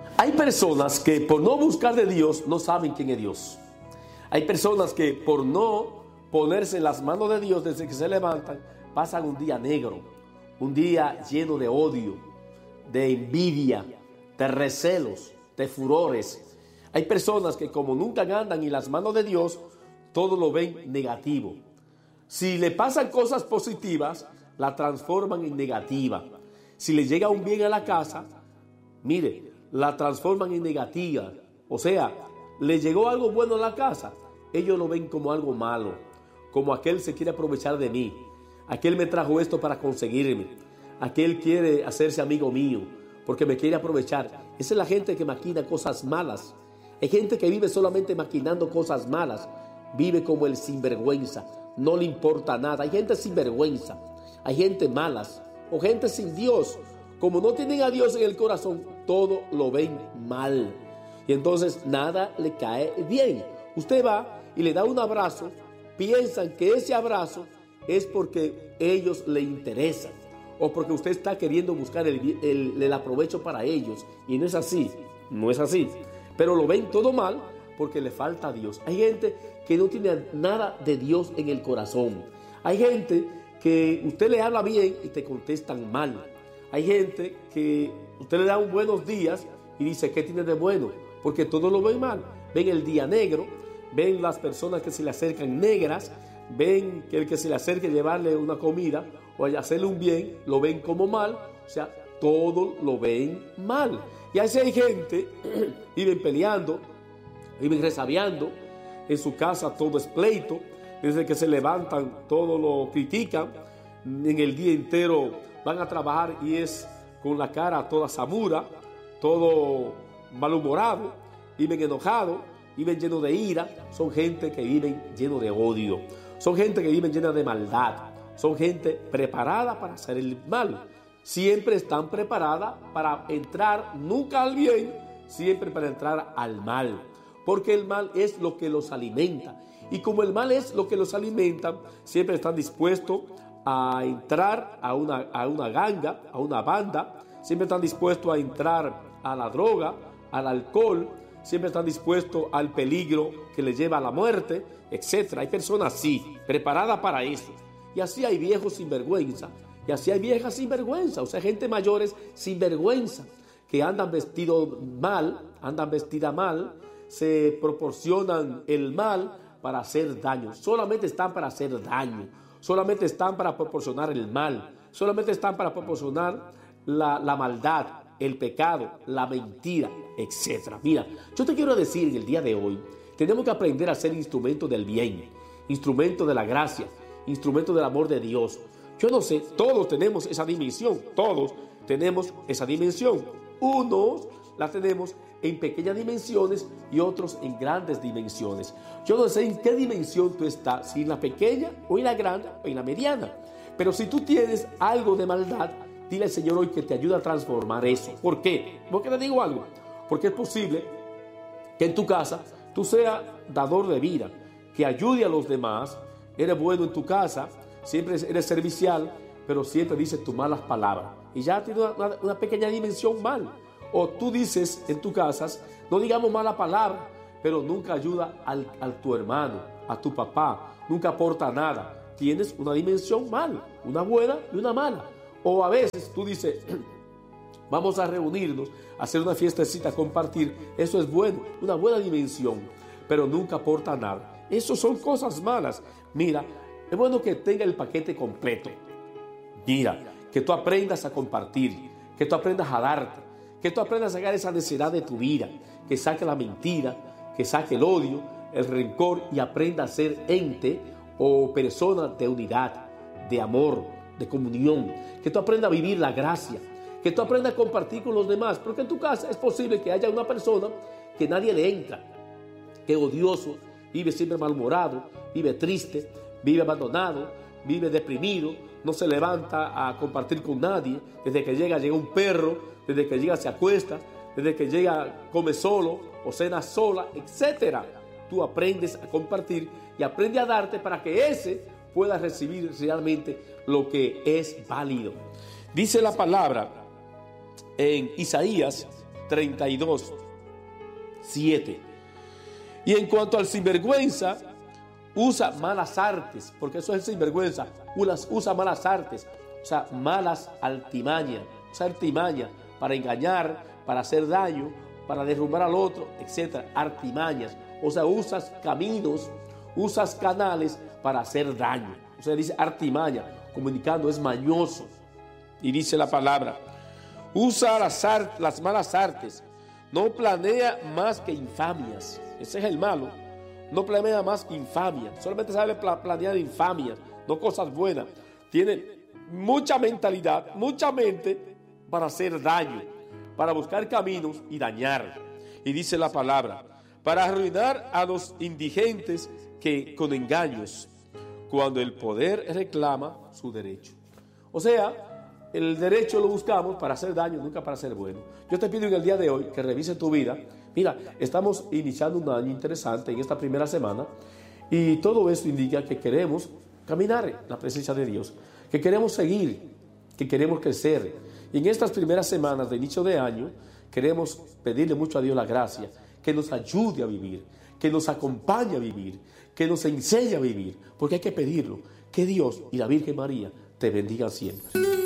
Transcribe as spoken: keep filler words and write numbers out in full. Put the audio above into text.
Hay personas que por no buscar de Dios no saben quién es Dios. Hay personas que por no ponerse en las manos de Dios desde que se levantan, pasan un día negro, un día lleno de odio, de envidia, de recelos, de furores. Hay personas que como nunca andan en las manos de Dios, todo lo ven negativo. Si le pasan cosas positivas, la transforman en negativa. Si le llega un bien a la casa, mire, la transforman en negativa. O sea, le llegó algo bueno a la casa, ellos lo ven como algo malo, como aquel se quiere aprovechar de mí, aquel me trajo esto para conseguirme, aquel quiere hacerse amigo mío porque me quiere aprovechar. Esa es la gente que maquina cosas malas. Hay gente que vive solamente maquinando cosas malas, vive como el sinvergüenza, no le importa nada. Hay gente sinvergüenza, hay gente malas o gente sin Dios. Como no tienen a Dios en el corazón, todo lo ven mal y entonces nada le cae bien. Usted va y le da un abrazo, piensan que ese abrazo es porque ellos le interesan o porque usted está queriendo buscar el, el, el aprovecho para ellos, y no es así, no es así. Pero lo ven todo mal porque le falta a Dios. Hay gente que no tiene nada de Dios en el corazón. Hay gente que usted le habla bien y te contestan mal. Hay gente que usted le da un buenos días y dice, ¿qué tiene de bueno? Porque todo lo ven mal. Ven el día negro, ven las personas que se le acercan negras, ven que el que se le acerque llevarle una comida o hacerle un bien, lo ven como mal. O sea, todo lo ven mal. Y así hay gente, viven peleando, viven resabiando, en su casa todo es pleito, desde que se levantan todo lo critican, en el día entero van a trabajar y es con la cara toda samura, todo malhumorado, viven enojados, viven llenos de ira. Son gente que viven llenos de odio, son gente que viven llena de maldad, son gente preparada para hacer el mal. Siempre están preparadas para entrar nunca al bien, siempre para entrar al mal, porque el mal es lo que los alimenta. Y como el mal es lo que los alimenta, siempre están dispuestos a entrar a una, a una ganga, a una banda, siempre están dispuestos a entrar a la droga, al alcohol, siempre están dispuestos al peligro que les lleva a la muerte, etcétera. Hay personas así, preparadas para eso. Y así hay viejos sin vergüenza, y así hay viejas sin vergüenza, o sea, gente mayores sin vergüenza, que andan vestidos mal, andan vestidas mal, se proporcionan el mal para hacer daño, solamente están para hacer daño, solamente están para proporcionar el mal, solamente están para proporcionar la, la maldad, el pecado, la mentira, etcétera. Mira, yo te quiero decir en el día de hoy, tenemos que aprender a ser instrumento del bien, instrumento de la gracia, instrumento del amor de Dios. Yo no sé, todos tenemos esa dimensión, todos tenemos esa dimensión. Unos la tenemos en pequeñas dimensiones y otros en grandes dimensiones. Yo no sé en qué dimensión tú estás, si en la pequeña o en la grande o en la mediana. Pero si tú tienes algo de maldad, dile al Señor hoy que te ayude a transformar eso. ¿Por qué? Porque te digo algo. Porque es posible que en tu casa tú seas dador de vida, que ayude a los demás, eres bueno en tu casa, siempre eres servicial, pero siempre dices tus malas palabras. Y ya tienes una, una pequeña dimensión mal. O tú dices en tu casa, no digamos mala palabra, pero nunca ayuda al, a tu hermano, a tu papá, nunca aporta nada. Tienes una dimensión mal, una buena y una mala. O a veces tú dices, vamos a reunirnos, a hacer una fiestecita, compartir. Eso es bueno, una buena dimensión, pero nunca aporta nada. Eso son cosas malas. Mira, es bueno que tenga el paquete completo. Mira, que tú aprendas a compartir, que tú aprendas a darte, que tú aprendas a sacar esa necesidad de tu vida, que saque la mentira, que saque el odio, el rencor y aprenda a ser ente o persona de unidad, de amor, de comunión, que tú aprendas a vivir la gracia, que tú aprendas a compartir con los demás, porque en tu casa es posible que haya una persona que nadie le entra, que es odioso, vive siempre malhumorado, vive triste, vive abandonado, vive deprimido, no se levanta a compartir con nadie, desde que llega llega un perro, desde que llega se acuesta, desde que llega come solo o cena sola, etcétera. Tú aprendes a compartir y aprendes a darte para que ese pueda recibir realmente lo que es válido. Dice la palabra en Isaías treinta y dos, siete. Y en cuanto al sinvergüenza, usa malas artes, porque eso es el sinvergüenza, usa malas artes, o sea, malas artimañas, usa artimañas para engañar, para hacer daño, para derrumbar al otro, etcétera, artimañas, o sea, usas caminos, usas canales para hacer daño. O sea, dice artimaña, comunicando, es mañoso. Y dice la palabra, usa las, art, las malas artes, no planea más que infamias. Ese es el malo. No planea más que infamias. Solamente sabe planear infamias, no cosas buenas. Tiene mucha mentalidad, mucha mente para hacer daño, para buscar caminos y dañar. Y dice la palabra, para arruinar a los indigentes que con engaños, cuando el poder reclama su derecho. O sea, el derecho lo buscamos para hacer daño, nunca para hacer bueno. Yo te pido en el día de hoy que revise tu vida. Mira, estamos iniciando un año interesante en esta primera semana y todo esto indica que queremos caminar en la presencia de Dios, que queremos seguir, que queremos crecer. Y en estas primeras semanas de inicio de año queremos pedirle mucho a Dios la gracia, que nos ayude a vivir, que nos acompañe a vivir, que nos enseñe a vivir, porque hay que pedirlo. Que Dios y la Virgen María te bendigan siempre.